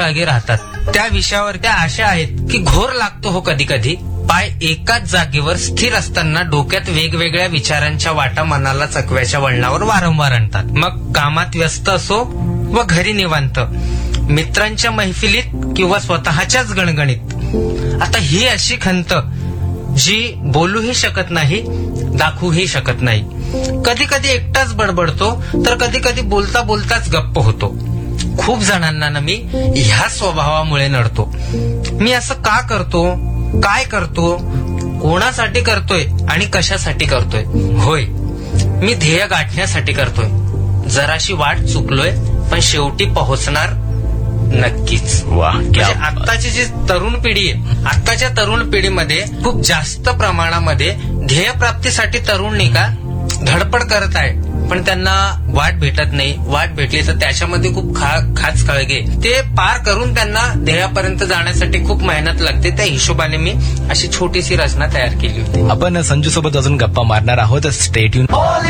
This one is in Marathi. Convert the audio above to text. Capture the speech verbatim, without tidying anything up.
जागी राहतात. त्या विषयावर त्या अशा आहेत की घोर लागतो हो कधी कधी. पाय एकाच जागेवर स्थिर असताना डोक्यात वेगवेगळ्या विचारांच्या वाटा मनाला चकव्याच्या वळणावर वारंवार आणतात. मग कामात व्यस्त असो व घरी निवांत, मित्रांच्या मैफिलीत किंवा स्वतःच्याच गणगणित. आता ही अशी खंत जी बोलूही शकत नाही, दाखवूही शकत नाही. कधी कधी एकटाच बडबडतो तर कधी कधी बोलता बोलताच गप्प होतो. खूप जणांना ना मी ह्या स्वभावामुळे नडतो. मी असं का करतो, काय करतो, कोणासाठी करतोय आणि कशासाठी करतोय? होय, मी ध्येय गाठण्यासाठी करतोय. जराशी वाट चुकलोय पण शेवटी पोहोचणार नक्कीच. वा, म्हणजे आत्ताची जी तरुण पिढी आहे, आत्ताच्या तरुण पिढीमध्ये खूप जास्त प्रमाणामध्ये ध्येयप्राप्तीसाठी तरुण नाही का धडपड करत आहे, पण त्यांना वाट भेटत नाही. वाट भेटली तर त्याच्यामध्ये खूप खा खाच कळगे. ते पार करून त्यांना ध्येयापर्यंत जाण्यासाठी खूप मेहनत लागते. त्या हिशोबाने मी अशी छोटीशी रचना तयार केली होती. आपण संजू सोबत अजून गप्पा मारणार आहोत. Stay tune.